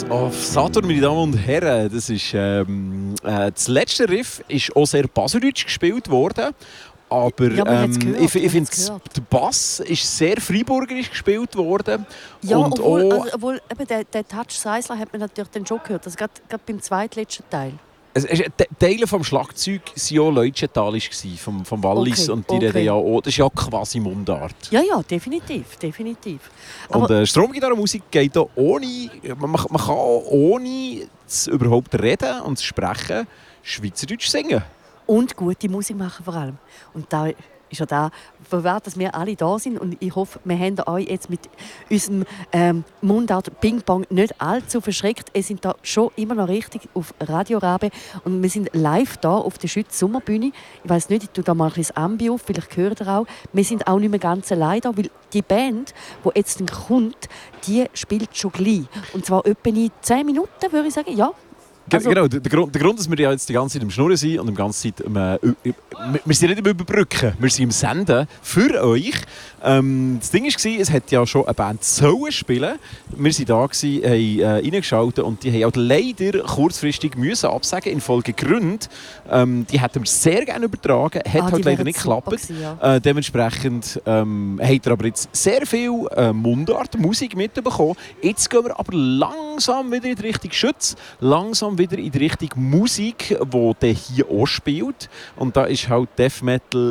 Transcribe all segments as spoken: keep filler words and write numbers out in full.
Auf Saturn, meine Damen und Herren, das, ist, ähm, äh, das letzte Riff ist auch sehr baseldeutsch gespielt worden. Aber ja, ähm, gehört, ich, ich finde, der Bass ist sehr freiburgerisch gespielt worden. Ja, und obwohl, auch, also, obwohl eben der, der Touch Seisler hat man natürlich dann schon gehört. Also gerade, gerade beim zweitletzten Teil. Es, es, Teile vom Schlagzeug waren ja leutschentalisch, vom, vom Wallis. Okay, und die okay. ja auch, das ist ja quasi Mundart. Ja, ja, definitiv. definitiv. Aber und äh, Stromgitarrenmusik geht auch ohne, man, man kann auch ohne zu überhaupt reden und zu sprechen Schweizerdeutsch singen. Und gute Musik machen vor allem. Und da ist ja da, verwehrt, dass wir alle da sind. Und ich hoffe, wir haben euch jetzt mit unserem ähm, Mundart Ping-Pong nicht allzu verschreckt. Es sind da schon immer noch richtig auf Radio Rabe. Und wir sind live da auf der Schütz Sommerbühne. Ich weiss nicht, ich tue da mal ein bisschen das Ambi auf, vielleicht hört ihr auch. Wir sind auch nicht mehr ganz allein da, weil die Band, die jetzt kommt, die spielt schon gleich. Und zwar etwa in zehn Minuten, würde ich sagen, ja. Also, genau, der, der, Grund, der Grund, dass wir ja jetzt die ganze Zeit im Schnurren sind und die ganze Zeit, äh, wir, wir sind nicht im Überbrücken, wir sind im Senden für euch. Ähm, das Ding war, es hat ja schon eine Band sollen spielen. Wir waren da, gewesen, haben äh, reingeschaltet und die haben auch leider kurzfristig müssen absagen infolge Gründen. Ähm, die hätten wir sehr gerne übertragen, hat ah, halt leider nicht geklappt. Gewesen, ja. äh, dementsprechend ähm, habt ihr aber jetzt sehr viel äh, Mundart-Musik mitbekommen. Jetzt gehen wir aber langsam wieder in die Richtung Schütz, langsam wieder in die Richtung Musik, die der hier auch spielt. Und da ist halt Death Metal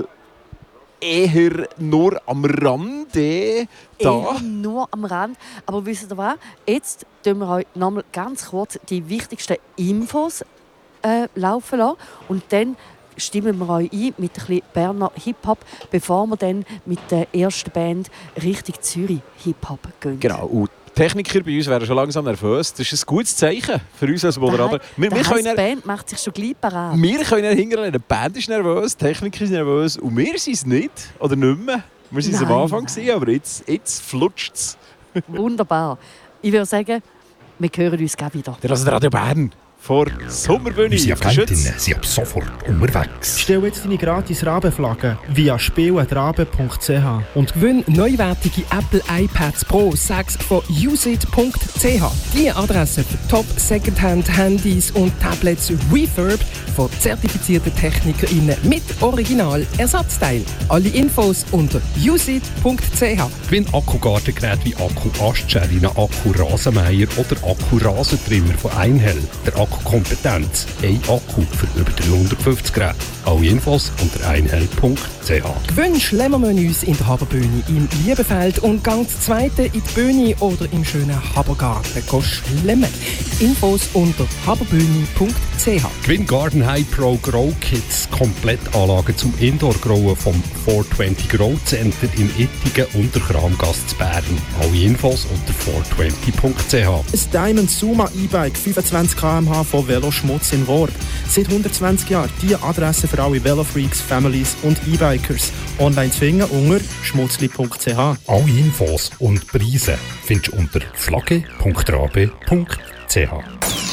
eher nur am Rande da. Eher nur am Rand. Aber wisst ihr was? Jetzt tun wir euch nochmal ganz kurz die wichtigsten Infos äh, laufen lassen. Und dann stimmen wir euch ein mit ein bisschen Berner Hip-Hop, bevor wir dann mit der ersten Band Richtung Zürich Hip-Hop gehen. Genau. Und die Techniker bei uns wären schon langsam nervös. Das ist ein gutes Zeichen für uns als Moderator. Wir, wir können, die Band macht sich schon gleich parat. Wir können hinterher, die Band ist nervös, die Techniker ist nervös und wir sind es nicht. Oder nicht mehr. Wir waren es am Anfang, gewesen, aber jetzt, jetzt flutscht es. Wunderbar. Ich würde sagen, wir hören uns gleich wieder. Der Radio, Radio Bern. Vor Sommerbühne. Unsere Agentinnen sind ab sofort unterwegs. Stell jetzt deine gratis Rabenflagge via spiel punkt rabe punkt c h und gewinn neuwertige Apple iPads Pro sechs von usit punkt c h. Die Adresse für Top Secondhand Handys und Tablets refurbed von zertifizierten TechnikerInnen mit Original-Ersatzteil. Alle Infos unter usit punkt c h. Gewinn Akkugartengeräte wie Akku-Astschärine, Akku-Rasenmäher oder Akku-Rasentrimmer von Einhell. Der Akkukompetenz. Ein Akku für über dreihundertfünfzig Geräte. Alle Infos unter einhell punkt c h. Gewinn Schlemmermenüs in der Haberbühne im Liebefeld und Gang zweite in die Bühne oder im schönen Habergarten schlemmen. Infos unter haberbühne punkt c h. Gewinn Garden High Pro Grow Kits. Komplettanlage zum Indoor-Growen vom vierhundertzwanzig Grow Center in Ittigen und der Kramgasse zu Bern. Alle Infos unter vierhundertzwanzig punkt c h. Ein Diamond Suma E-Bike fünfundzwanzig Kilometer pro Stunde von Veloschmutz in Worb. Seit hundertzwanzig Jahren die Adresse für alle Velofreaks, Families und E-Bikers. Online zu finden unter schmutzli punkt c h. Alle Infos und Preise findest du unter flagge punkt rabe punkt c h.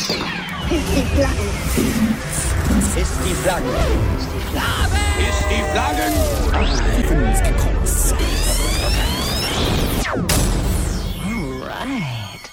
Ist die Flagge. Ist die Flagge. Ist die Flagge. Ist die Flagge. Alright.